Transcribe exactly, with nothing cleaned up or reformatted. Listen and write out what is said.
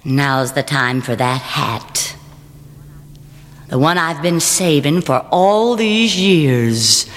Now's the time for that hat. The one I've been saving for all these years.